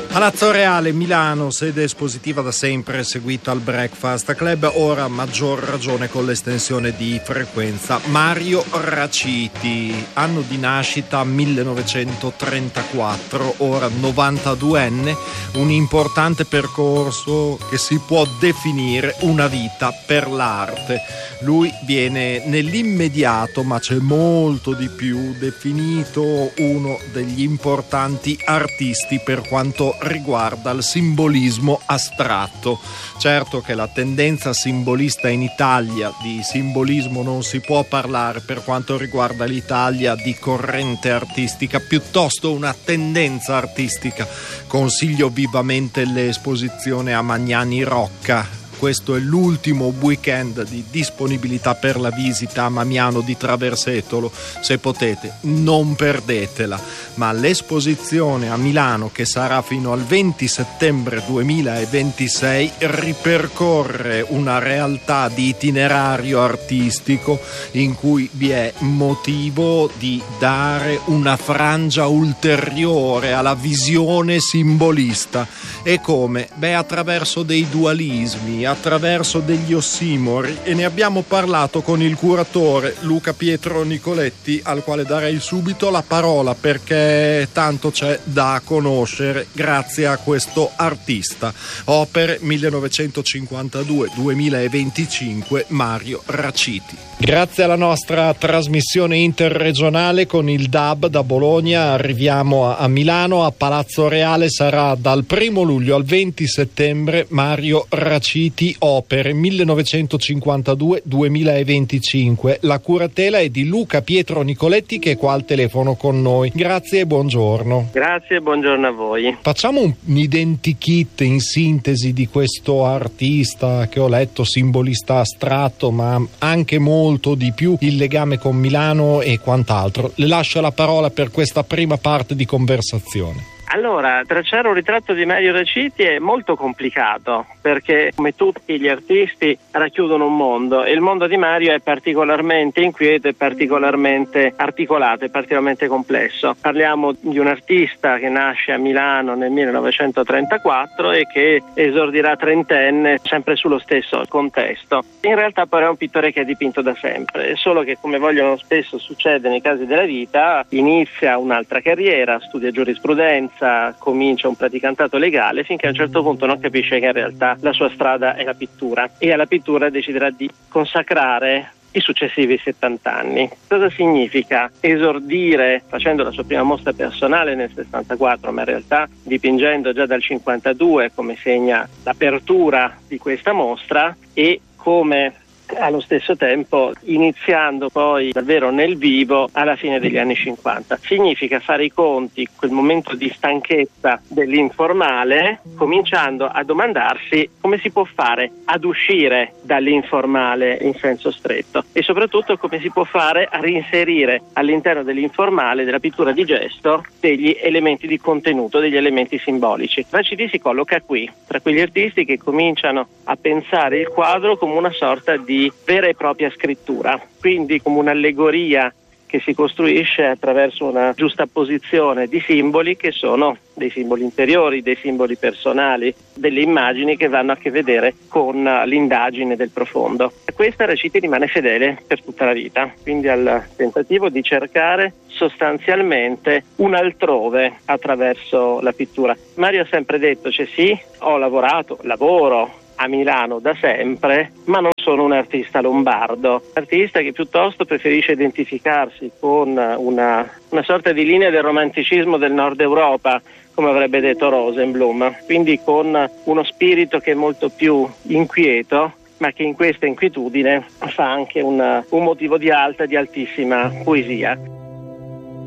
Palazzo Reale, Milano, sede espositiva da sempre seguita al Breakfast Club, ora maggior ragione con l'estensione di frequenza. Mario Raciti, anno di nascita 1934, ora 92enne, un importante percorso che si può definire una vita per l'arte. Lui viene nell'immediato, ma c'è molto di più, definito uno degli importanti artisti per quanto riguarda il simbolismo astratto. Certo che la tendenza simbolista in Italia, di simbolismo non si può parlare per quanto riguarda l'Italia di corrente artistica, piuttosto una tendenza artistica. Consiglio vivamente l'esposizione a Magnani Rocca. Questo è l'ultimo weekend di disponibilità per la visita a Mamiano di Traversetolo. Se potete, non perdetela. Ma l'esposizione a Milano, che sarà fino al 20 settembre 2026, ripercorre una realtà di itinerario artistico in cui vi è motivo di dare una frangia ulteriore alla visione simbolista. E come? Beh, attraverso dei dualismi, attraverso degli ossimori, e ne abbiamo parlato con il curatore Luca Pietro Nicoletti, al quale darei subito la parola perché tanto c'è da conoscere grazie a questo artista. Opere 1952-2025, Mario Raciti. Grazie alla nostra trasmissione interregionale con il DAB da Bologna arriviamo a Milano, a Palazzo Reale. Sarà dal 1 luglio al 20 settembre Mario Raciti, opere 1952-2025. La curatela è di Luca Pietro Nicoletti, che è qua al telefono con noi. Grazie e buongiorno. Grazie e buongiorno a voi. Facciamo un identikit in sintesi di questo artista che ho letto, simbolista astratto, ma anche molto di più, il legame con Milano e quant'altro. Le lascio la parola per questa prima parte di conversazione. Allora, tracciare un ritratto di Mario Raciti è molto complicato perché, come tutti gli artisti, racchiudono un mondo, e il mondo di Mario è particolarmente inquieto, è particolarmente articolato, è particolarmente complesso. Parliamo di un artista che nasce a Milano nel 1934 e che esordirà trentenne sempre sullo stesso contesto. In realtà però è un pittore che è dipinto da sempre, solo che, come vogliono spesso succede nei casi della vita, inizia un'altra carriera, studia giurisprudenza, comincia un praticantato legale, finché a un certo punto non capisce che in realtà la sua strada è la pittura, e alla pittura deciderà di consacrare i successivi 70 anni. Cosa significa esordire facendo la sua prima mostra personale nel 64, ma in realtà dipingendo già dal 52, come segna l'apertura di questa mostra, e come allo stesso tempo iniziando poi davvero nel vivo alla fine degli anni 50. Significa fare i conti, quel momento di stanchezza dell'informale, cominciando a domandarsi come si può fare ad uscire dall'informale in senso stretto, e soprattutto come si può fare a reinserire all'interno dell'informale, della pittura di gesto, degli elementi di contenuto, degli elementi simbolici. Raciti si colloca qui, tra quegli artisti che cominciano a pensare il quadro come una sorta di vera e propria scrittura, quindi come un'allegoria che si costruisce attraverso una giustapposizione di simboli che sono dei simboli interiori, dei simboli personali, delle immagini che vanno a che vedere con l'indagine del profondo. E questa Raciti rimane fedele per tutta la vita, quindi al tentativo di cercare sostanzialmente un altrove attraverso la pittura. Mario ha sempre detto, sì, lavoro a Milano da sempre, ma non sono un artista lombardo, artista che piuttosto preferisce identificarsi con una sorta di linea del romanticismo del nord Europa, come avrebbe detto Rosenblum, quindi con uno spirito che è molto più inquieto, ma che in questa inquietudine fa anche un motivo di alta, di altissima poesia.